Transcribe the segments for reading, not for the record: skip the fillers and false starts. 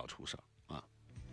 要出事啊。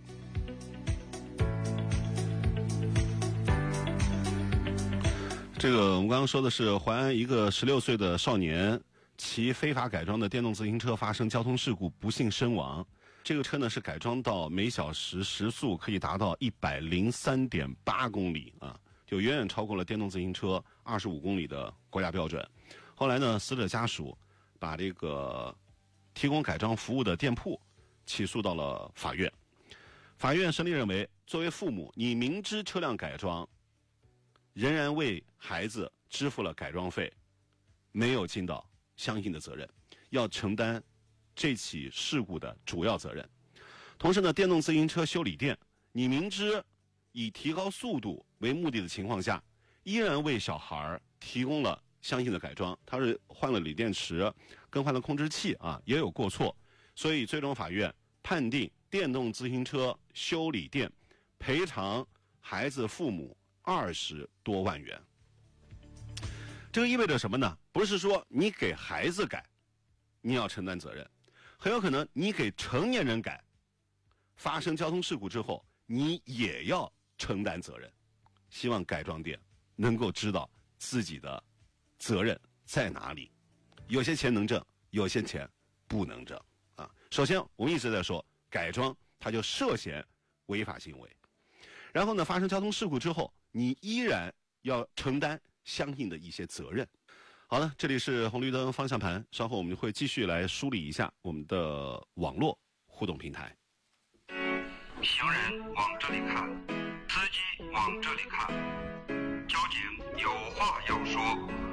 这个我们刚刚说的是淮安一个16岁的少年骑非法改装的电动自行车发生交通事故，不幸身亡。这个车呢是改装到每小时时速可以达到103.8公里啊，就远远超过了电动自行车25公里的国家标准。后来呢，死者家属把这个提供改装服务的店铺起诉到了法院。法院审理认为，作为父母，你明知车辆改装，仍然为孩子支付了改装费，没有尽到相应的责任，要承担这起事故的主要责任。同时呢，电动自行车修理店，你明知以提高速度为目的的情况下，依然为小孩提供了相应的改装，他是换了锂电池，更换了控制器啊，也有过错。所以最终法院判定电动自行车修理店赔偿孩子父母20多万元。这个意味着什么呢？不是说你给孩子改，你要承担责任，很有可能你给成年人改，发生交通事故之后，你也要承担责任。希望改装店能够知道自己的责任在哪里。有些钱能挣，有些钱不能挣啊。首先，我们一直在说改装，它就涉嫌违法行为。然后呢，发生交通事故之后，你依然要承担相应的一些责任。好了，这里是红绿灯方向盘，稍后我们会继续来梳理一下我们的网络互动平台。 行人往这里看，司机往这里看，交警有话要说。